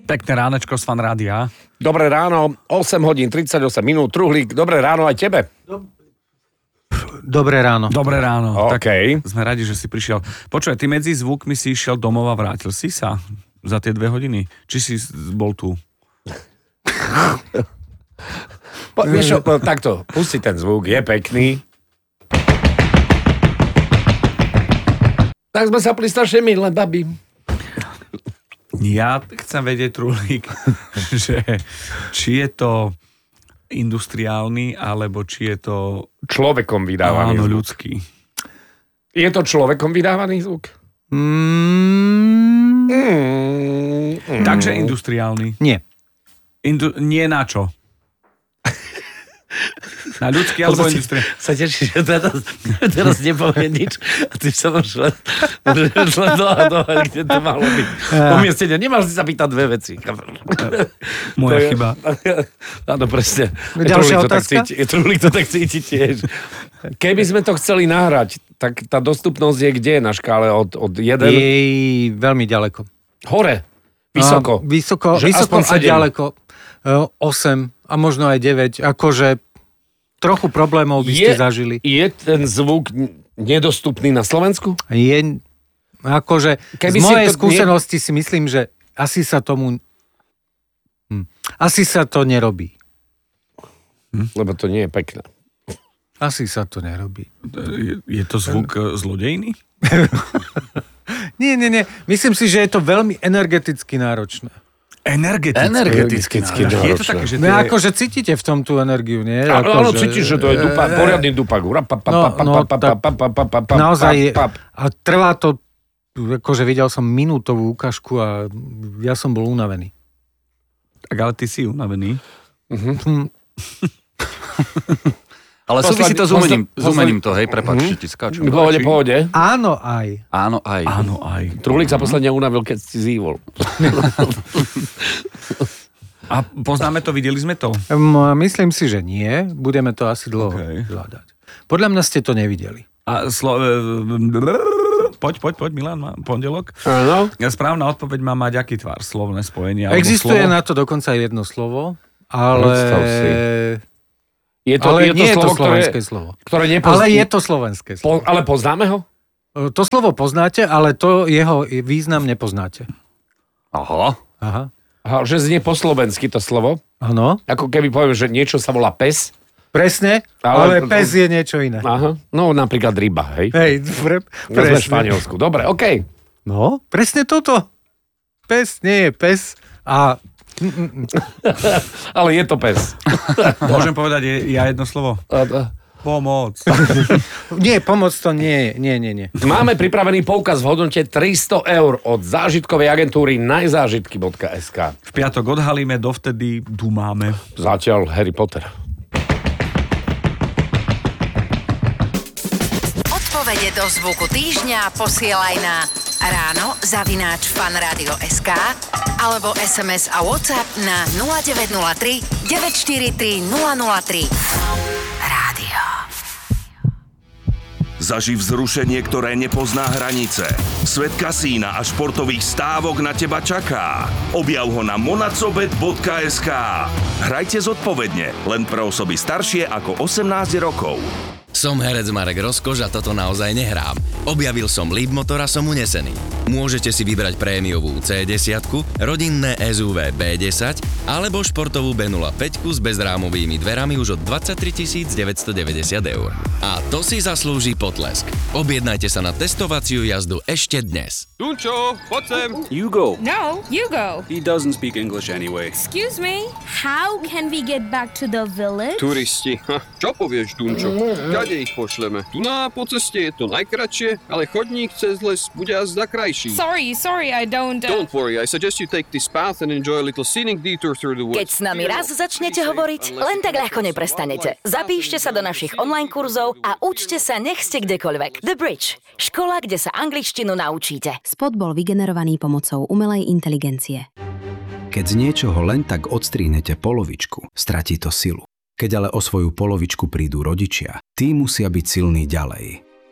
Pekné ránečko z Fan Rádia. Dobré ráno, 8 hodín 38 minút. Truhlík, dobré ráno aj tebe. Dobré ráno. Dobré ráno. OK. Tak sme radi, že si prišiel. Počuj, ty medzi zvukmi si išiel domov a vrátil si sa za tie 2 hodiny? Či si bol tu? Vieš, takto, pusti ten zvuk, je pekný. Tak sme sa strašne milé, babi. Ja chcem vedieť, Truhlík, že či je to industriálny, alebo či je to... Človekom vydávaný áno, zvuk. ľudský. Je to človekom vydávaný zvuk? Takže industriálny. Nie. Nie na čo? Na ľudský alebo industriálny? Sa teší, že teraz nepovie nič a ty sa máš len dohadovať, kde to malo byť. Umiestnenie. Nemáš si sa pýtať 2 veci. Moja chyba. Áno, presne. Ďalšia otázka? Truhlík to tak cíti tiež. Keby sme to chceli nahrať, tak tá dostupnosť je kde na škále od 1? Je veľmi ďaleko. Hore. Vysoko. Vysoko a ďaleko. 8 a možno aj 9. Akože trochu problémov by ste zažili. Je ten zvuk nedostupný na Slovensku? Je, akože z mojej skúsenosti si myslím, že asi sa tomu asi sa to nerobí. Lebo to nie je pekné. Asi sa to nerobí. Je to zvuk zlodejný? Nie. Myslím si, že je to veľmi energeticky náročné. Energeticky náročné. Je to také, že akože cítite v tom tú energiu, nie? Áno, cítiš, že to je poriadny dupak. Naozaj. A trvá to, akože videl som minútovú ukážku a ja som bol unavený. Tak ale ty si unavený. Ale súvisí to s umením to, hej, prepáč, že ti skáčem. Pohode. Áno aj. Truhlík sa posledne unavil, keď si zývol. A poznáme to, videli sme to? Myslím si, že nie. Budeme to asi dlho hľadať. Podľa mňa ste to nevideli. A Poď, Milan, má pondelok. Áno. Správna odpoveď má mať aký tvar, slovné spojenie? Existuje na to dokonca jedno slovo, ale... Je to slovenské slovo. Ktoré nepoznáme. Ale je to slovenské slovo. Ale poznáme ho? To slovo poznáte, ale to jeho význam nepoznáte. Aha. Že znie po slovensky to slovo? Áno. Ako keby poviem, že niečo sa volá pes. Presne, ale pes je niečo iné. Aha. No napríklad ryba, hej? Hej, presne. V Španielsku. Dobre, okej. No, presne toto. Pes nie je pes a... Ale je to pes. Môžem povedať ja jedno slovo? Pomoc. Nie, pomoc to nie. Nie. Máme pripravený poukaz v hodnote 300 € od zážitkovej agentúry najzážitky.sk. V piatok odhalíme, dovtedy dumáme. Zatiaľ Harry Potter. Odpovede do zvuku týždňa posielaj na ráno@fanradio.sk alebo SMS a WhatsApp na 0903 943 003. Rádio. Zaži vzrušenie, ktoré nepozná hranice. Svet kasína a športových stávok na teba čaká. Objav ho na monacobet.sk. Hrajte zodpovedne, len pre osoby staršie ako 18 rokov. Som herec Marek Rozkoš a toto naozaj nehrám. Objavil som Leapmotor a som unesený. Môžete si vybrať prémiovú C10, rodinné SUV B10 alebo športovú B05 s bezrámovými dverami už od 23 990 €. A to si zaslúži potlesk. Objednajte sa na testovaciu jazdu ešte dnes. Dunčo, poď sem. You go. No, you go. He doesn't speak English anyway. Excuse me, how can we get back to the village? Turisti. Čo povieš, Dunčo? Kade ich pošleme? Tu po ceste je to najkratšie, ale chodník cez les bude azda krajší. Sorry, I don't... Don't worry, I suggest you take this path and enjoy a little scenic detour through the woods. Keď s nami raz začnete hovoriť, len tak ľahko neprestanete. Zapíšte sa do našich online kurzov a učte sa, nech ste kdekoľvek. The Bridge. Škola, kde sa angličtinu naučíte. Spot bol vygenerovaný pomocou umelej inteligencie. Keď z niečoho len tak odstrihnete polovičku, stratí to silu. Keď ale o svoju polovičku prídu rodičia, tí musia byť silní ďalej.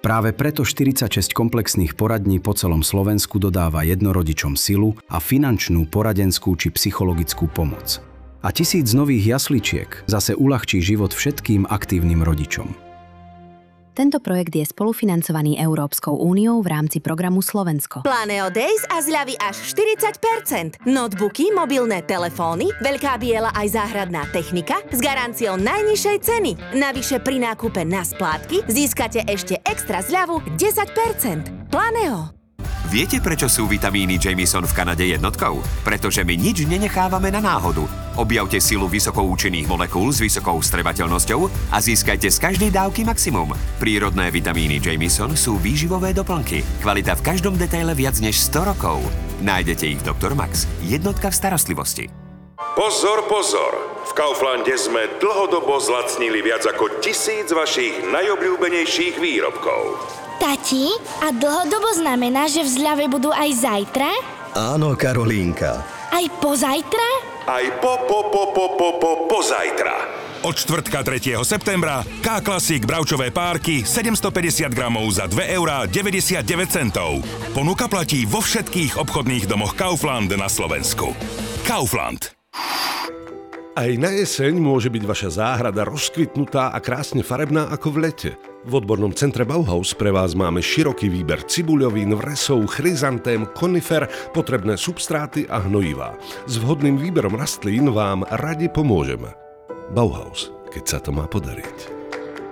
Práve preto 46 komplexných poradní po celom Slovensku dodáva jednorodičom silu a finančnú, poradenskú či psychologickú pomoc. A 1000 nových jasličiek zase uľahčí život všetkým aktívnym rodičom. Tento projekt je spolufinancovaný Európskou úniou v rámci programu Slovensko. Planeo Days a zľavy až 40%. Notebooky, mobilné telefóny, veľká biela aj záhradná technika s garanciou najnižšej ceny. Navyše pri nákupe na splátky získate ešte extra zľavu 10%. Planeo. Viete, prečo sú vitamíny Jamieson v Kanade jednotkou? Pretože my nič nenechávame na náhodu. Objavte silu vysokoučinných molekúl s vysokou vstrebateľnosťou a získajte z každej dávky maximum. Prírodné vitamíny Jamieson sú výživové doplnky. Kvalita v každom detaile viac než 100 rokov. Nájdete ich v Dr. Max. Jednotka v starostlivosti. Pozor, pozor! V Kauflande sme dlhodobo zlacnili viac ako 1000 vašich najobľúbenejších výrobkov. Tati, a dlhodobo znamená, že v zľave budú aj zajtra? Áno, Karolínka. Aj pozajtra? Aj pozajtra. Od štvrtka 3. septembra K-Classic bravčové párky 750 gramov za 2,99 €. Ponuka platí vo všetkých obchodných domoch Kaufland na Slovensku. Kaufland. Aj na jeseň môže byť vaša záhrada rozkvitnutá a krásne farebná ako v lete. V odbornom centre Bauhaus pre vás máme široký výber cibuľovín, vresov, chryzantém, konifer, potrebné substráty a hnojivá. S vhodným výberom rastlín vám radi pomôžeme. Bauhaus, keď sa to má podariť.